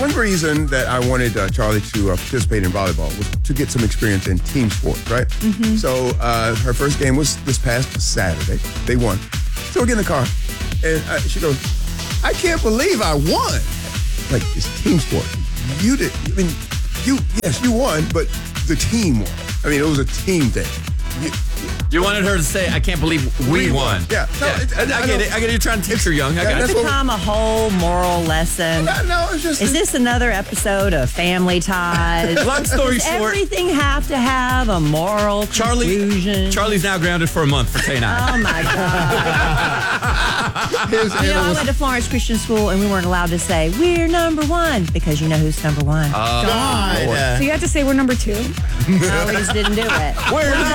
one reason that I wanted Charlie to participate in volleyball was to get some experience in team sports, right? Mm-hmm. So her first game was this past Saturday. They won. So we get in the car, and she goes, "I can't believe I won." Like, it's team sport. You did. I mean, you won, but the team won. I mean, it was a team thing. You wanted her to say, "I can't believe we won." Yeah. No, I get it. I get it. You're trying to teach her young. I got It's it. become a whole moral lesson. No, it's just. Is this another episode of Family Ties? Long story Does short, everything have to have a moral conclusion? Charlie's now grounded for a month for saying Oh, my God. I went to Florence Christian School, and we weren't allowed to say, "We're number one," because you know who's number one. So you have to say we're number 2? No, we just didn't do it.